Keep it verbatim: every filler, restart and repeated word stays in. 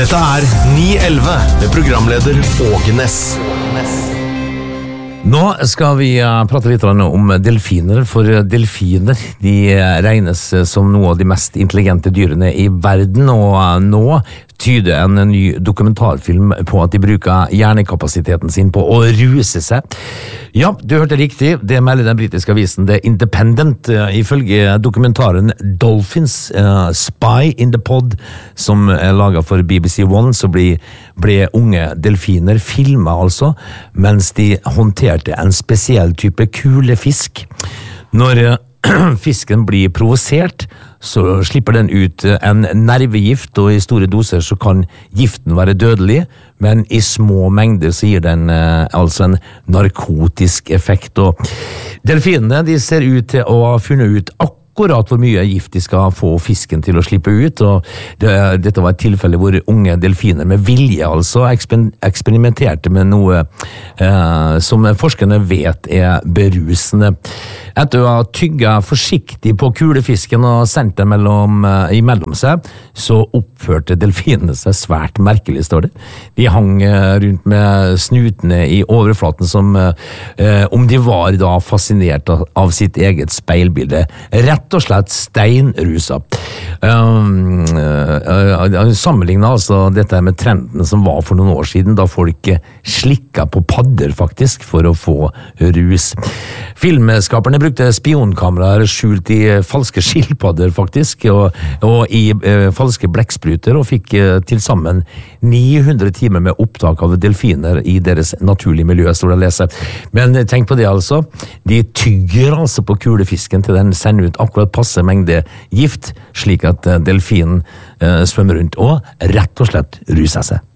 Dette er ni elleve med programleder Åge Ness. Nå skal vi prate litt om delfiner, for delfiner de regnes som noe av de mest intelligente dyrene i verden, og nå tyder en ny dokumentarfilm på at de bruker hjernekapasiteten sin på å ruse seg. Ja, du hørte riktig, det melder den britiske avisen The Independent. Ifølge dokumentaren Dolphins, uh, Spy in the Pod, som er laget for B B C One, så ble, ble unge delfiner filmet altså, mens de håndterte en spesiell type kulefisk. Når fisken blir provosert, så slipper den ut en nervegift, og i store doser så kan giften være dødelig, men i små mengder så gir den eh, altså en narkotisk effekt. Og delfinene de ser ut til å ha funnet ut akkurat akkurat hvor mye gift de skal få fisken til å slippe ut, og det, dette var et tilfelle hvor unge delfiner med vilje altså eksper, eksperimenterte med noe eh, som forskerne vet er berusende. Etter å ha tygget forsiktig på kulefisken og sendt den mellom, eh, imellom seg, så oppførte delfinene seg svært merkelig, står det. De hang eh, rundt med snutene i overflaten som eh, om de var da fascinert av, av sitt eget speilbilde. Rett Rett og slett steinrusa. Um, uh, uh, sammenlignet altså dette med trenden som var for noen år siden, da folk slikka på padder faktisk for å få rus. Filmskaperne brukte spionkameraer skjult i falske skilpadder faktisk, og, og i uh, falske blekkspruter, og fikk uh, til sammen ni hundre timer med opptak av delfiner i deres naturlige miljø, står det å lese. Men tenk på det altså, de tygger altså på kulefisken til den sender ut akkurat passe mengde gift, slik at delfinen uh, svømmer rundt og rett og slett ruser seg.